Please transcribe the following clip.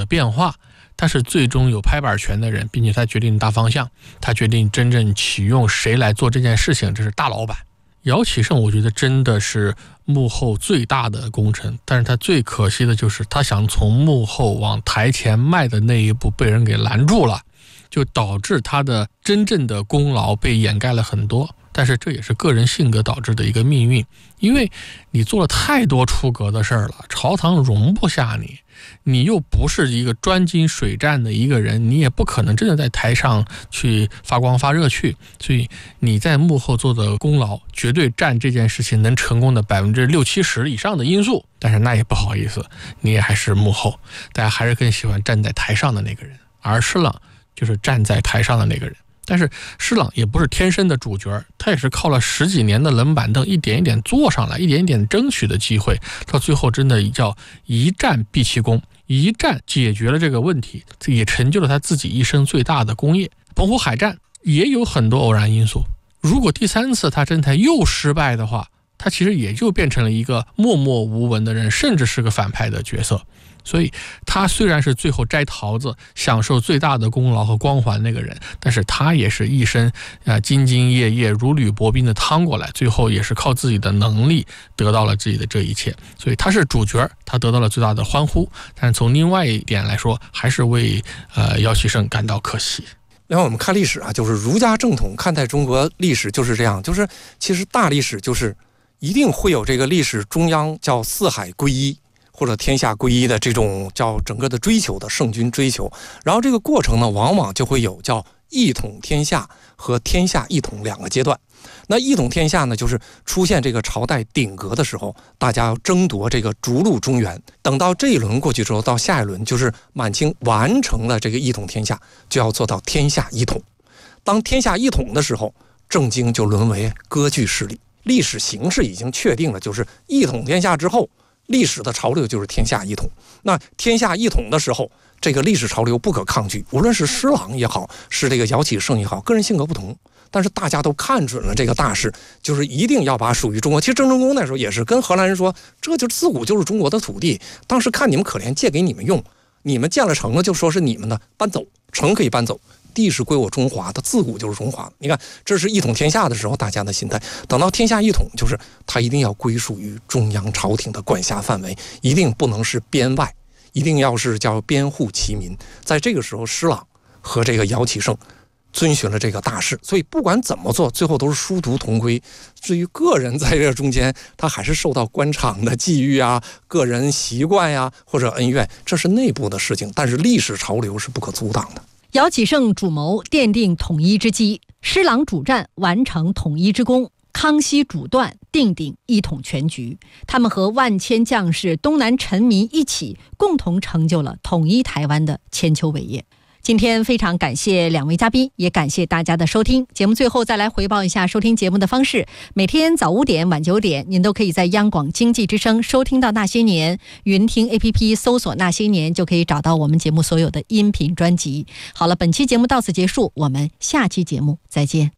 的变化，他是最终有拍板权的人，并且他决定大方向，他决定真正启用谁来做这件事情，这是大老板。姚启圣我觉得真的是幕后最大的功臣，但是他最可惜的就是他想从幕后往台前迈的那一步被人给拦住了，就导致他的真正的功劳被掩盖了很多。但是这也是个人性格导致的一个命运，因为你做了太多出格的事儿了，朝堂容不下你，你又不是一个专精水战的一个人，你也不可能真的在台上去发光发热去，所以你在幕后做的功劳绝对占这件事情能成功的60%-70%以上的因素。但是那也不好意思，你也还是幕后，大家还是更喜欢站在台上的那个人，而施琅就是站在台上的那个人。但是施琅也不是天生的主角，他也是靠了10几年的冷板凳一点一点坐上来，一点一点争取的机会，到最后真的叫一战毕其功，一战解决了这个问题，这也成就了他自己一生最大的功业。澎湖海战也有很多偶然因素，如果第3次他征台又失败的话，他其实也就变成了一个默默无闻的人，甚至是个反派的角色。所以他虽然是最后摘桃子享受最大的功劳和光环那个人，但是他也是一生兢兢业业如履薄冰的趟过来，最后也是靠自己的能力得到了自己的这一切。所以他是主角，他得到了最大的欢呼，但从另外一点来说，还是为姚启圣感到可惜。 然后我们看历史啊，就是儒家正统看待中国历史就是这样，就是其实大历史就是一定会有这个历史中央叫四海归一或者天下归一的这种叫整个的追求的圣君追求，然后这个过程呢，往往就会有叫一统天下和天下一统2个阶段。那一统天下呢，就是出现这个朝代鼎革的时候，大家要争夺这个逐鹿中原。等到这一轮过去之后，到下一轮就是满清完成了这个一统天下，就要做到天下一统。当天下一统的时候，正经就沦为割据势力，历史形势已经确定了，就是一统天下之后，历史的潮流就是天下一统。那天下一统的时候，这个历史潮流不可抗拒，无论是施琅也好，是这个姚启圣也好，个人性格不同，但是大家都看准了这个大势，就是一定要把属于中国。其实郑成功那时候也是跟荷兰人说，这就自古就是中国的土地，当时看你们可怜，借给你们用，你们建了城了就说是你们的，搬走，城可以搬走，地是归我中华的，自古就是中华。你看，这是一统天下的时候大家的心态，等到天下一统，就是他一定要归属于中央朝廷的管辖范围，一定不能是边外，一定要是叫边户齐民。在这个时候，施琅和这个姚启圣遵循了这个大势，所以不管怎么做，最后都是殊途同归。至于个人在这中间，他还是受到官场的际遇啊、个人习惯呀、或者恩怨，这是内部的事情，但是历史潮流是不可阻挡的。 姚启圣主谋奠定统一之基，施琅主战完成统一之功，康熙主断定鼎一统全局。他们和万千将士、东南臣民一起，共同成就了统一台湾的千秋伟业。今天非常感谢2位嘉宾，也感谢大家的收听。节目最后再来回报一下收听节目的方式：每天早5点、晚9点，您都可以在央广经济之声收听到那些年，云听 APP 搜索那些年，就可以找到我们节目所有的音频专辑。好了，本期节目到此结束，我们下期节目再见。